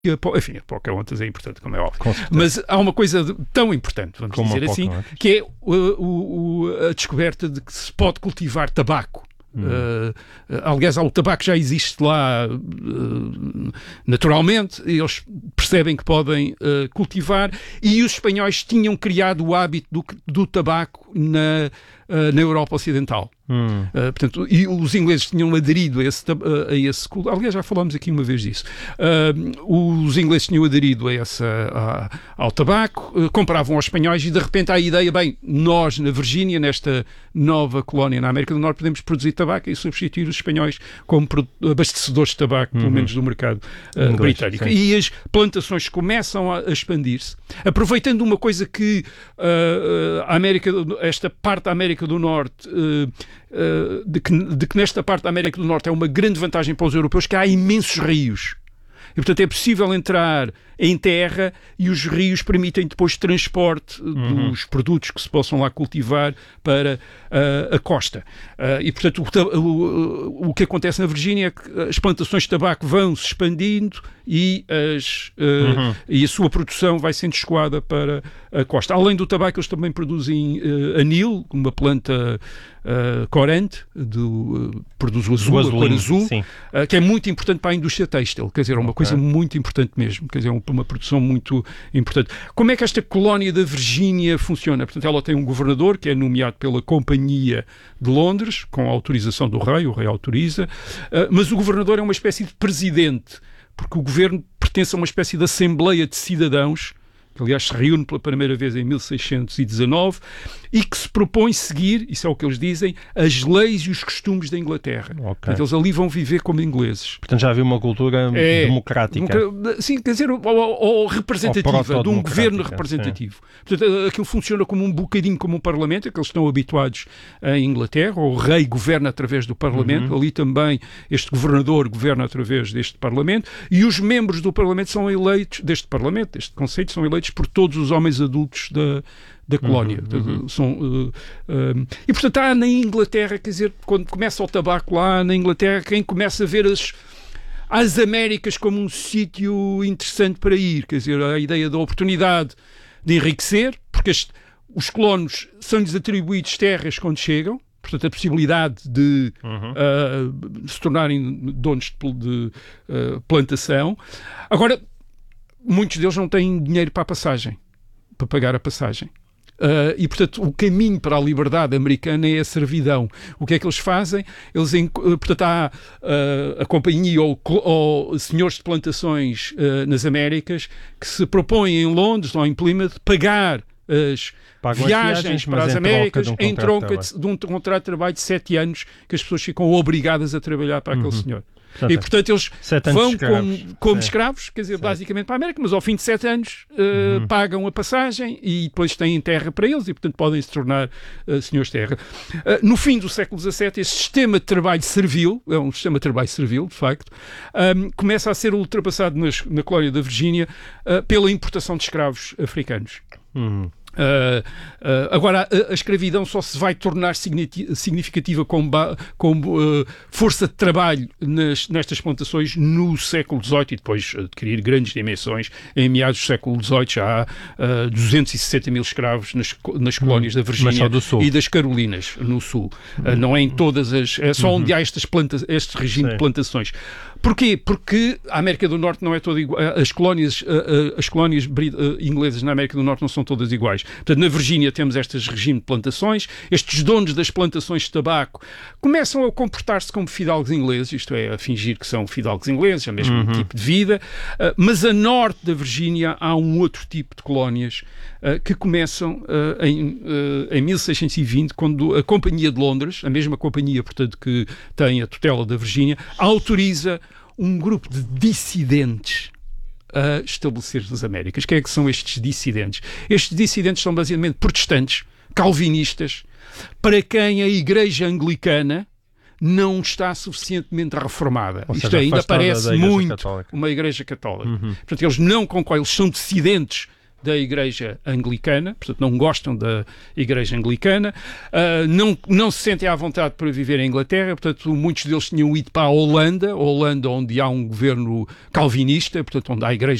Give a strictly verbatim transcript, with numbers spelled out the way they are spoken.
Enfim, a Pocahontas é importante, como é óbvio. Mas há uma coisa tão importante, vamos como dizer assim, que é o, o, a descoberta de que se pode cultivar tabaco. Hum. Uh, aliás, o tabaco já existe lá uh, naturalmente, eles percebem que podem uh, cultivar, e os espanhóis tinham criado o hábito do, do tabaco na, uh, na Europa Ocidental. Hum. Uh, portanto, e os ingleses tinham aderido a esse, a esse culto. Aliás, já falámos aqui uma vez disso. Uh, os ingleses tinham aderido a essa, a, ao tabaco, uh, compravam aos espanhóis, e de repente há a ideia, bem, nós na Virgínia, nesta nova colónia na América do Norte, podemos produzir tabaco e substituir os espanhóis como abastecedores de tabaco, uhum. pelo menos do mercado uh, Inglês, britânico. Sim. E as plantações começam a, a expandir-se, aproveitando uma coisa que uh, a América, esta parte da América do Norte, uh, uh, de, que, de que nesta parte da América do Norte é uma grande vantagem para os europeus, que há imensos rios. E, portanto, é possível entrar em terra, e os rios permitem depois transporte uhum. dos produtos que se possam lá cultivar para uh, a costa. Uh, e, portanto, o, o, o que acontece na Virgínia é que as plantações de tabaco vão se expandindo, e, as, uh, uhum. e a sua produção vai sendo escoada para a costa. Além do tabaco, eles também produzem uh, anil, uma planta uh, corante, do, uh, produz o azul, o a cor azul, uh, que é muito importante para a indústria têxtil. Quer dizer, é uma okay. coisa muito importante mesmo. Quer dizer, é um uma produção muito importante. Como é que esta colónia da Virgínia funciona? Portanto, ela tem um governador que é nomeado pela Companhia de Londres, com a autorização do rei, o rei autoriza, uh, mas o governador é uma espécie de presidente, porque o governo pertence a uma espécie de Assembleia de Cidadãos, que aliás se reúne pela primeira vez em mil seiscentos e dezanove, e que se propõe seguir, isso é o que eles dizem, as leis e os costumes da Inglaterra. Okay. Portanto, eles ali vão viver como ingleses. Portanto, já havia uma cultura é, democrática. Sim, quer dizer, ou, ou representativa, ou de um governo representativo. Sim. Portanto, aquilo funciona como um bocadinho como um parlamento, é que eles estão habituados em Inglaterra, o rei governa através do parlamento, uhum. ali também este governador governa através deste parlamento, e os membros do parlamento são eleitos, deste parlamento, deste conceito, são eleitos por todos os homens adultos da da colónia. Uhum, uhum. São, uh, uh, e, portanto, há na Inglaterra, quer dizer, quando começa o tabaco lá na Inglaterra, quem começa a ver as, as Américas como um sítio interessante para ir, quer dizer, a ideia da oportunidade de enriquecer, porque este, os colonos são-lhes atribuídos terras quando chegam, portanto, a possibilidade de uhum. uh, se tornarem donos de, de uh, plantação. Agora, muitos deles não têm dinheiro para a passagem, para pagar a passagem. Uh, e, portanto, o caminho para a liberdade americana é a servidão. O que é que eles fazem? Eles, portanto, há uh, a companhia ou, ou senhores de plantações uh, nas Américas que se propõem em Londres ou em Plymouth pagar as Pagam viagens, as viagens para as Américas troca um em troca de, de um contrato de trabalho de sete anos que as pessoas ficam obrigadas a trabalhar para uhum. aquele senhor. Portanto, e, portanto, eles vão como, como é. escravos, quer dizer, Sim. basicamente para a América, mas ao fim de sete anos uh, uhum. pagam a passagem e depois têm terra para eles e, portanto, podem se tornar uh, senhores de terra. Uh, no fim do século dezassete, esse sistema de trabalho servil, é um sistema de trabalho servil, de facto, um, começa a ser ultrapassado nas, na colónia da Virgínia uh, pela importação de escravos africanos. Uhum. Uh, uh, agora, a, a escravidão só se vai tornar significativa como, como uh, força de trabalho nas, nestas plantações no século dezoito e depois adquirir grandes dimensões. Em meados do século dezoito já há uh, duzentos e sessenta mil escravos nas, nas colónias hum, da Virgínia e das Carolinas, no sul. Hum. Uh, não é em todas as... É só onde há estas planta, este regime Sim. de plantações. Porquê? Porque a América do Norte não é toda igual. As colónias, as colónias inglesas na América do Norte não são todas iguais. Portanto, na Virgínia temos este regime de plantações, estes donos das plantações de tabaco começam a comportar-se como fidalgos ingleses, isto é, a fingir que são fidalgos ingleses, é o mesmo uhum. tipo de vida, mas a norte da Virgínia há um outro tipo de colónias que começam em, em mil seiscentos e vinte, quando a Companhia de Londres, a mesma companhia, portanto, que tem a tutela da Virgínia, autoriza um grupo de dissidentes a estabelecer-se nas Américas. Quem é que são estes dissidentes? Estes dissidentes são basicamente protestantes, calvinistas, para quem a Igreja Anglicana não está suficientemente reformada. Ou Isto seja, ainda parece muito católica. Uma Igreja Católica. Uhum. Portanto, eles não concordam, eles são dissidentes da Igreja Anglicana, portanto não gostam da Igreja Anglicana, uh, não, não se sentem à vontade para viver em Inglaterra, portanto muitos deles tinham ido para a Holanda, a Holanda onde há um governo calvinista, portanto onde há a Igreja